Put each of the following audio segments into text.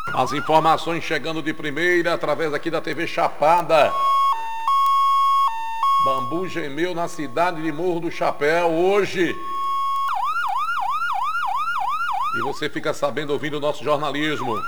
As informações chegando de primeira através aqui da TV Chapada. Bambu gemeu na cidade de Morro do Chapéu hoje. E você fica sabendo ouvindo o nosso jornalismo.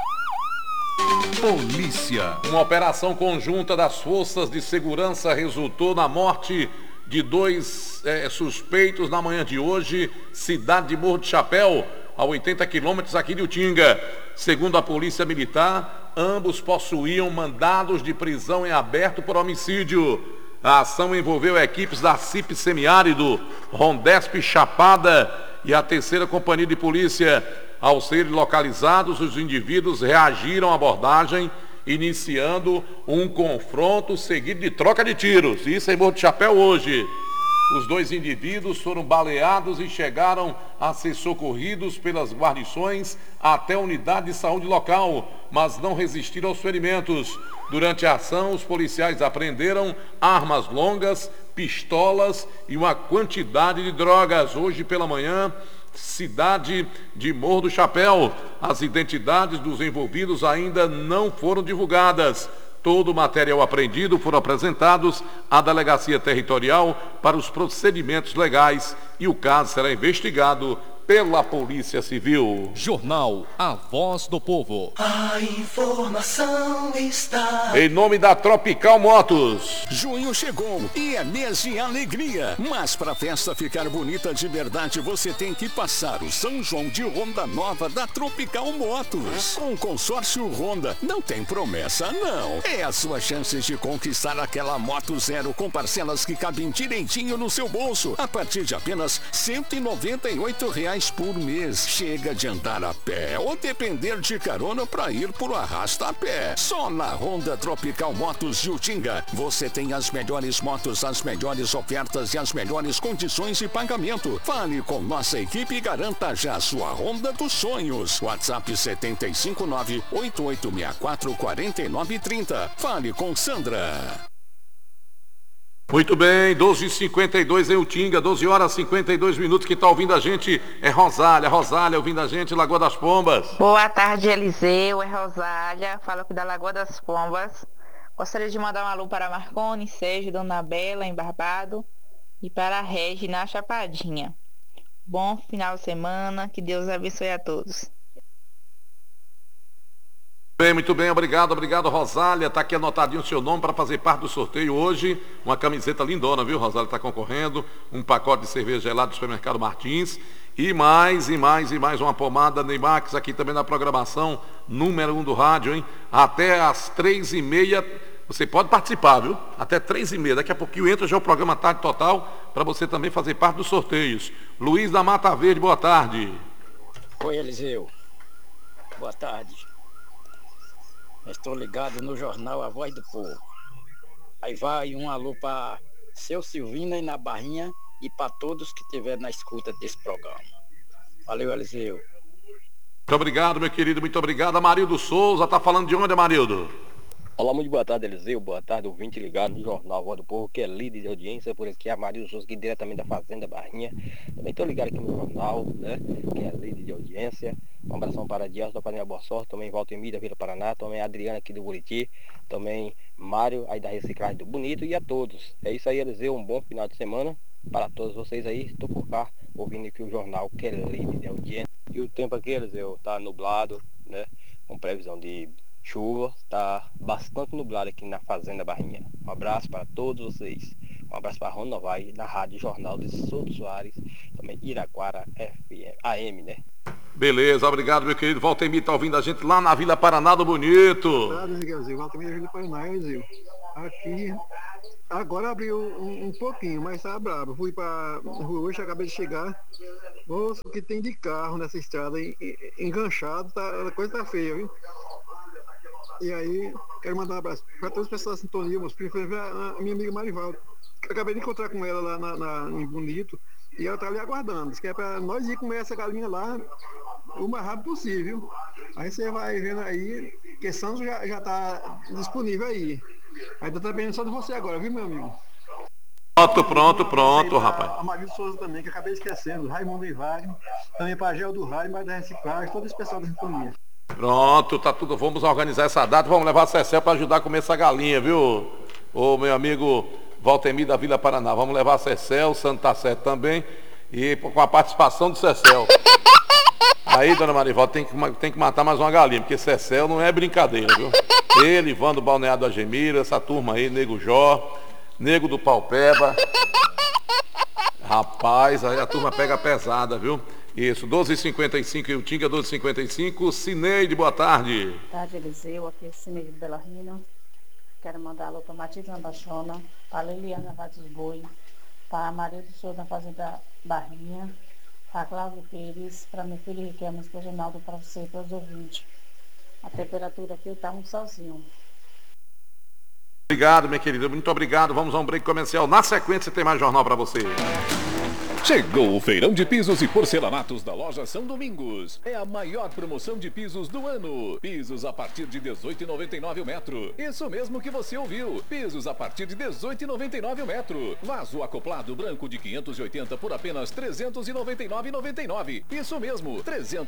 Polícia. Uma operação conjunta das forças de segurança resultou na morte de dois suspeitos na manhã de hoje, cidade de Morro do Chapéu, a 80 quilômetros aqui de Utinga. Segundo a Polícia Militar, ambos possuíam mandados de prisão em aberto por homicídio. A ação envolveu equipes da CIP Semiárido, Rondesp Chapada e a 3ª Companhia de Polícia. Ao serem localizados, os indivíduos reagiram à abordagem, iniciando um confronto seguido de troca de tiros. Isso em Morro do Chapéu hoje. Os dois indivíduos foram baleados e chegaram a ser socorridos pelas guarnições até a unidade de saúde local, mas não resistiram aos ferimentos. Durante a ação, os policiais apreenderam armas longas, pistolas e uma quantidade de drogas. Hoje pela manhã, cidade de Morro do Chapéu. As identidades dos envolvidos ainda não foram divulgadas. Todo o material apreendido foram apresentados à Delegacia Territorial para os procedimentos legais e o caso será investigado pela Polícia Civil. Jornal A Voz do Povo. A informação está... Em nome da Tropical Motos. Junho chegou e é mês de alegria. Mas para a festa ficar bonita de verdade, você tem que passar o São João de Honda Nova da Tropical Motos. Com o consórcio Honda, não tem promessa não. É a sua chance de conquistar aquela moto zero com parcelas que cabem direitinho no seu bolso. A partir de apenas R$ 198 por mês. Chega de andar a pé ou depender de carona para ir por arrasta-pé. Só na Honda Tropical Motos de Utinga você tem as melhores motos, as melhores ofertas e as melhores condições de pagamento. Fale com nossa equipe e garanta já sua Honda dos sonhos. WhatsApp 759-8864-4930. Fale com Sandra. Muito bem, 12h52 em Utinga, 12 horas 52 minutos. Quem está ouvindo a gente é Rosália. Rosália ouvindo a gente, Lagoa das Pombas. Boa tarde, Eliseu, é Rosália, falo aqui da Lagoa das Pombas. Gostaria de mandar um alô para Marcone, Sérgio, Dona Bela, em Barbado, e para a Regi, na Chapadinha. Bom final de semana, que Deus abençoe a todos. Bem, muito bem, obrigado, Rosália. Está aqui anotadinho o seu nome para fazer parte do sorteio hoje. Uma camiseta lindona, viu, Rosália? Está concorrendo. Um pacote de cerveja gelada do supermercado Martins. E mais uma pomada Neymax aqui também na programação número 1 do rádio, hein? Até às 3h30. Você pode participar, viu? Até 3h30. Daqui a pouquinho entra já o programa Tarde Total para você também fazer parte dos sorteios. Luiz da Mata Verde, boa tarde. Oi, Eliseu. Boa tarde. Estou ligado no jornal A Voz do Povo. Aí vai um alô para seu Silvina e na Barrinha e para todos que estiverem na escuta desse programa. Valeu, Eliseu. Muito obrigado, meu querido, muito obrigado. Amarildo Souza, tá falando de onde, Amarildo? Olá, muito boa tarde, Eliseu. Boa tarde, ouvinte ligado no Jornal Voz do Povo, que é líder de audiência, por aqui, Amarildo Souza, aqui diretamente da Fazenda Barrinha. Também estou ligado aqui no jornal, né, que é líder de audiência. Um abração para Dias da Panela Boa Sorte, também Valtemir da Vila Paraná, também Adriana aqui do Buriti, também Mário aí da Reciclagem do Bonito e a todos. É isso aí, Eliseu, um bom final de semana para todos vocês aí. Estou por cá, ouvindo aqui o jornal, que é líder de audiência. E o tempo aqui, Eliseu, tá nublado, né, com previsão de chuva, está bastante nublado aqui na Fazenda Barrinha. Um abraço para todos vocês. Um abraço para Rony Novaes, na Rádio Jornal de Souto Soares, também Iraquara FM, AM, né? Beleza, obrigado, meu querido. Valtemir está ouvindo a gente lá na Vila Paraná do Bonito. Valtemir da Vila Paraná, Eliseu. Aqui, agora abriu um pouquinho, mas tá bravo. Fui para rua hoje, acabei de chegar. Moço, o que tem de carro nessa estrada enganchado, a coisa tá feia, viu? E aí, quero mandar um abraço para todas as pessoas da sintonia, meus primos, a minha amiga Marivaldo. Acabei de encontrar com ela lá em Bonito e ela tá ali aguardando. Diz que é para nós ir comer essa galinha lá o mais rápido possível. Aí você vai vendo aí, que Santos já tá disponível aí. Aí tá dependendo só de você agora, viu, meu amigo? Pronto, rapaz. A Maria Souza também, que acabei esquecendo. Raimundo e Wagner, também Pagel do Rádio, mas da Reciclagem, todo esse pessoal da sintonia. Pronto, tá tudo. Vamos organizar essa data. Vamos levar a Cecel para ajudar a comer essa galinha, viu? Ô, meu amigo Valtemir da Vila Paraná. Vamos levar a Cecel, o Santo tá certo também. E com a participação do Cecel. Aí, dona Marivaldo, tem que matar mais uma galinha, porque Cecel não é brincadeira, viu? Ele, Ivan do Balneário da Gemira, essa turma aí, Nego Jó, Nego do Paupeba. Rapaz, aí a turma pega pesada, viu? Isso, 12h55 e o Tinga 12h55. Cineide, boa tarde. Boa tarde, Eliseu. Aqui é Cineide de Bela Rina. Quero mandar alô para Matilde da Chona, para Liliana Vatos Boi, para Maria do Senhor da Fazenda Barrinha, para Cláudio Pires, para meu filho Riquelme, esposa Naldo, para você e para os ouvintes. A temperatura aqui está um solzinho. Obrigado, minha querida. Muito obrigado. Vamos a um break comercial. Na sequência tem mais jornal para você. Chegou o feirão de pisos e porcelanatos da loja São Domingos. É a maior promoção de pisos do ano. Pisos a partir de R$ 18,99 o metro. Isso mesmo que você ouviu. Pisos a partir de R$ 18,99 o metro. Vaso acoplado branco de 580 por apenas R$ 399,99. Isso mesmo, R$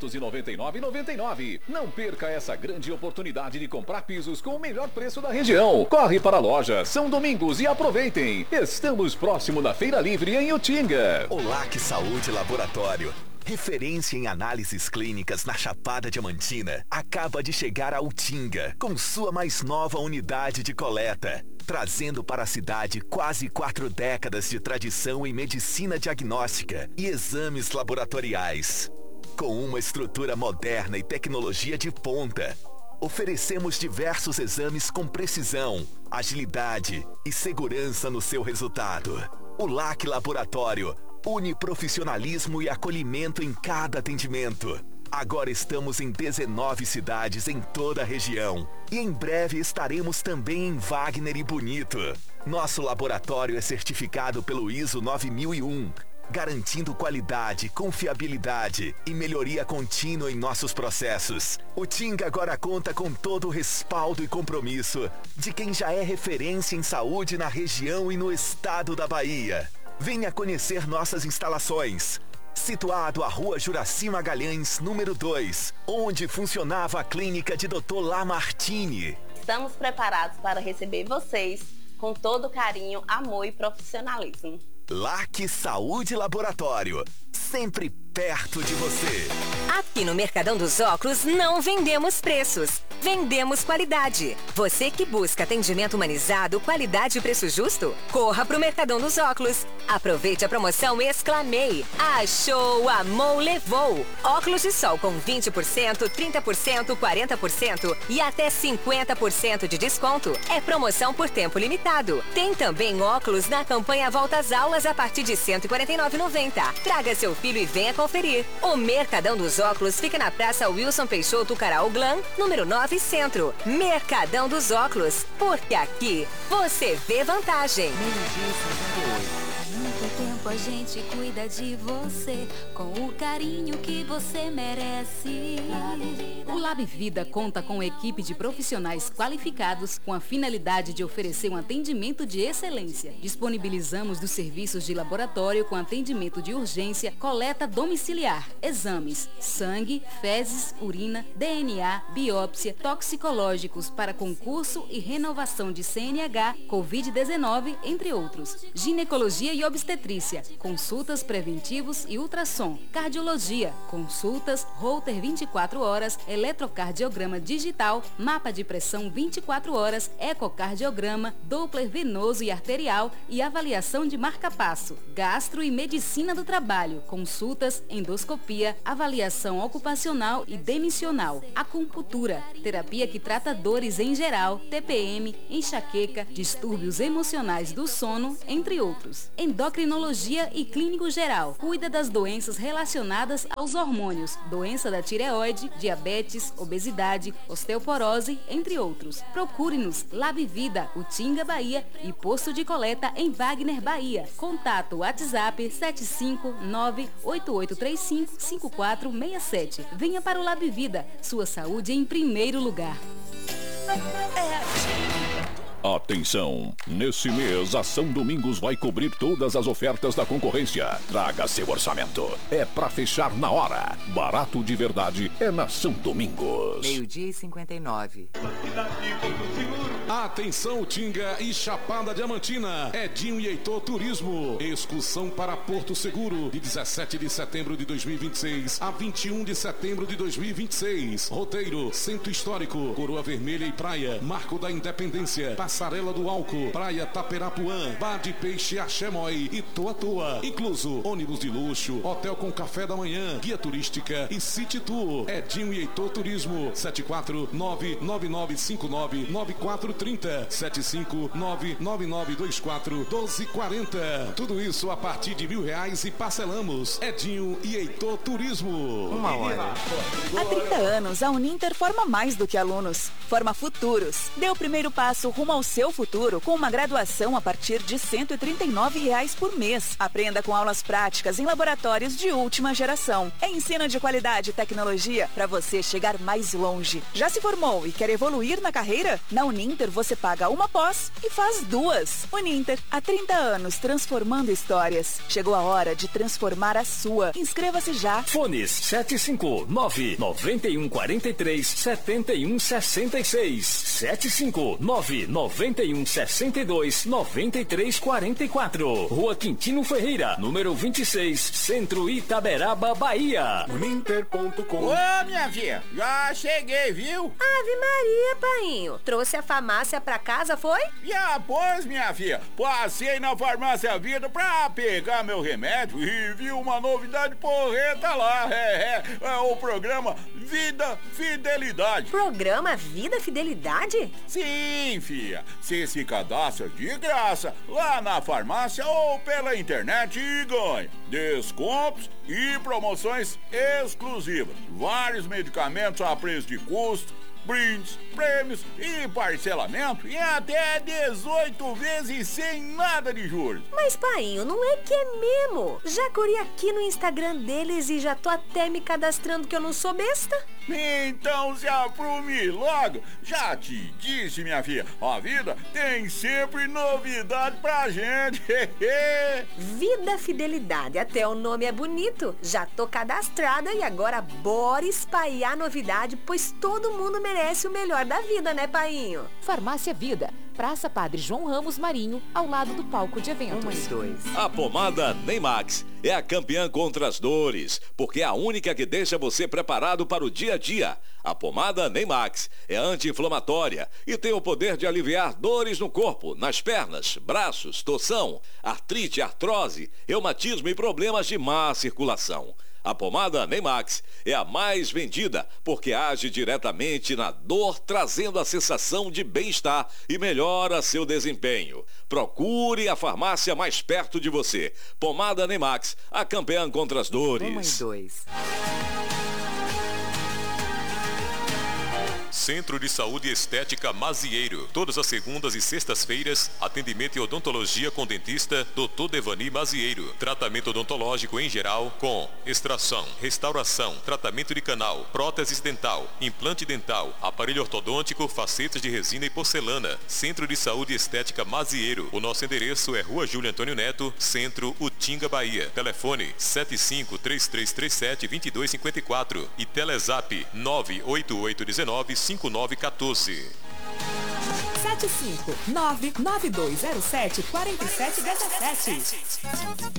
399,99. Não perca essa grande oportunidade de comprar pisos com o melhor preço da região. Corre para a loja São Domingos e aproveitem. Estamos próximo da Feira Livre em Utinga. LAC Saúde Laboratório, referência em análises clínicas na Chapada Diamantina, acaba de chegar a Utinga, com sua mais nova unidade de coleta, trazendo para a cidade quase 4 décadas de tradição em medicina diagnóstica e exames laboratoriais. Com uma estrutura moderna e tecnologia de ponta, oferecemos diversos exames com precisão, agilidade e segurança no seu resultado. O LAC Laboratório une profissionalismo e acolhimento em cada atendimento. Agora estamos em 19 cidades em toda a região. E em breve estaremos também em Wagner e Bonito. Nosso laboratório é certificado pelo ISO 9001, garantindo qualidade, confiabilidade e melhoria contínua em nossos processos. O Tinga agora conta com todo o respaldo e compromisso de quem já é referência em saúde na região e no estado da Bahia. Venha conhecer nossas instalações. Situado à Rua Juraci Magalhães, número 2, onde funcionava a clínica de Dr. Lamartine. Estamos preparados para receber vocês com todo carinho, amor e profissionalismo. LAC Saúde Laboratório, sempre perto de você. Aqui no Mercadão dos Óculos não vendemos preços, vendemos qualidade. Você que busca atendimento humanizado, qualidade e preço justo, corra pro Mercadão dos Óculos. Aproveite a promoção Exclamei. Achou, amou, levou. Óculos de sol com 20%, 30%, 40% e até 50% de desconto. É promoção por tempo limitado. Tem também óculos na campanha Volta às Aulas a partir de R$ 149,90. Traga seu filho e venha conferir. O Mercadão dos Óculos fica na Praça Wilson Peixoto Caraú Glan, número 9 Centro. Mercadão dos Óculos, porque aqui você vê vantagem. Muito tempo a gente cuida de você com o carinho que você merece. O Lab Vida conta com uma equipe de profissionais qualificados com a finalidade de oferecer um atendimento de excelência. Disponibilizamos dos serviços de laboratório com atendimento de urgência, coleta domiciliar, exames, sangue, fezes, urina, DNA, biópsia, toxicológicos para concurso e renovação de CNH, Covid-19, entre outros. Ginecologia e obstetrícia, consultas preventivos e ultrassom, cardiologia, consultas, holter 24 horas, eletrocardiograma digital, mapa de pressão 24 horas, ecocardiograma, Doppler venoso e arterial e avaliação de marca-passo, gastro e medicina do trabalho, consultas, endoscopia, avaliação ocupacional e demissional, acupuntura, terapia que trata dores em geral, TPM, enxaqueca, distúrbios emocionais do sono, entre outros. Endocrinologia e clínico geral. Cuida das doenças relacionadas aos hormônios, doença da tireoide, diabetes, obesidade, osteoporose, entre outros. Procure-nos Lab Vida, Utinga, Bahia e Posto de Coleta em Wagner, Bahia. Contato WhatsApp 75988355467. Venha para o Lab Vida, sua saúde em primeiro lugar. Atenção! Nesse mês, a São Domingos vai cobrir todas as ofertas da concorrência. Traga seu orçamento. É pra fechar na hora. Barato de verdade é na São Domingos. 12h59. Atenção, Tinga e Chapada Diamantina. Edinho e Heitor Turismo. Excursão para Porto Seguro, de 17 de setembro de 2026 a 21 de setembro de 2026. Roteiro: Centro Histórico, Coroa Vermelha e Praia, Marco da Independência, Passarela do Álcool, Praia Taperapuã, Bar de Peixe Axemói e Toa Toa. Incluso ônibus de luxo, hotel com café da manhã, guia turística e City Tour. Edinho e Heitor Turismo. 74999599430. 75999241240. Tudo isso a partir de R$1.000 e parcelamos. Edinho e Heitor Turismo. Uma hora. Há 30 anos, a Uninter forma mais do que alunos. Forma futuros. Dê o primeiro passo rumo ao seu futuro com uma graduação a partir de R$139 por mês. Aprenda com aulas práticas em laboratórios de última geração. É ensino de qualidade e tecnologia para você chegar mais longe. Já se formou e quer evoluir na carreira? Na Uninter você paga uma pós e faz duas. Uninter, há 30 anos transformando histórias. Chegou a hora de transformar a sua. Inscreva-se já. Fones 759-9143-7166. 759-9162-9344. Rua Quintino Ferreira, número 26, Centro Itaberaba, Bahia. Uninter.com. Ô, minha filha, já cheguei, viu? Ave Maria, painho. Trouxe a farmácia pra casa, foi? Já, pois, minha filha. Passei na Farmácia Vida pra pegar meu remédio e vi uma novidade porreta lá. É o programa Vida Fidelidade. Programa Vida Fidelidade? Sim, filha. Você se cadastra de graça lá na farmácia ou pela internet e ganha descontos e promoções exclusivas. Vários medicamentos a preço de custo, brindes, prêmios e parcelamento em até 18 vezes sem nada de juros. Mas, painho, não é que é mesmo? Já corri aqui no Instagram deles e já tô até me cadastrando que eu não sou besta. Então se aprume logo. Já te disse, minha filha, a vida tem sempre novidade pra gente. Vida Fidelidade, até o nome é bonito. Já tô cadastrada e agora bora espalhar novidade, pois todo mundo merece o melhor da vida, né, painho? Farmácia Vida, Praça Padre João Ramos Marinho, ao lado do palco de eventos. 1 e 2. A pomada Neymax é a campeã contra as dores, porque é a única que deixa você preparado para o dia a dia. A pomada Neymax é anti-inflamatória e tem o poder de aliviar dores no corpo, nas pernas, braços, torção, artrite, artrose, reumatismo e problemas de má circulação. A pomada Neymax é a mais vendida porque age diretamente na dor, trazendo a sensação de bem-estar e melhora seu desempenho. Procure a farmácia mais perto de você. Pomada Neymax, a campeã contra as dores. 1 e 2. Centro de Saúde Estética Mazieiro. Todas as segundas e sextas-feiras, atendimento em odontologia com dentista Dr. Devani Mazieiro. Tratamento odontológico em geral com extração, restauração, tratamento de canal, prótese dental, implante dental, aparelho ortodôntico, facetas de resina e porcelana. Centro de Saúde Estética Mazieiro. O nosso endereço é Rua Júlio Antônio Neto, Centro, Utinga, Bahia. Telefone 75-3337-2254 e Telezap 98819-5914. 75992074717.